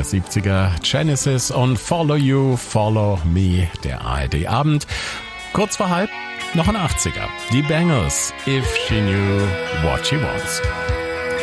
der 70er. Genesis und Follow You, Follow Me, der ARD-Abend. Kurz vor halb noch ein 80er. Die Bangles, If She Knew What She Wants.